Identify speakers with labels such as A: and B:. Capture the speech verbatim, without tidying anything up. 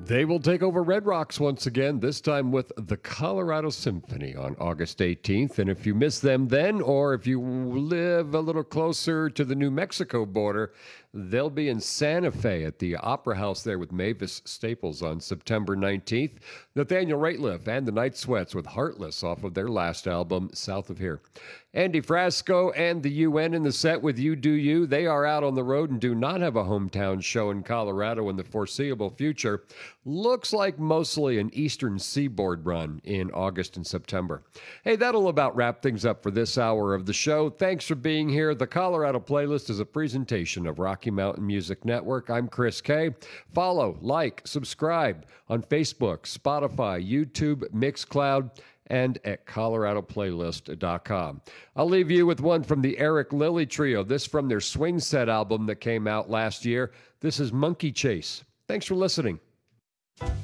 A: They will take over Red Rocks once again, this time with the Colorado Symphony on August eighteenth. And if you miss them then, or if you live a little closer to the New Mexico border, they'll be in Santa Fe at the Opera House there with Mavis Staples on September nineteenth. Nathaniel Rateliff and the Night Sweats with Heartless off of their last album, South of Here. Andy Frasco and the U N in the set with You Do You. They are out on the road and do not have a hometown show in Colorado in the foreseeable future. Looks like mostly an Eastern Seaboard run in August and September. Hey, that'll about wrap things up for this hour of the show. Thanks for being here. The Colorado Playlist is a presentation of Rocky Mountain Music Network. I'm Chris Kay. Follow, like, subscribe on Facebook, Spotify, YouTube, Mixcloud, and at colorado playlist dot com. I'll leave you with one from the Eric Lilly Trio. This from their Swing Set album that came out last year. This is Monkey Chase. Thanks for listening.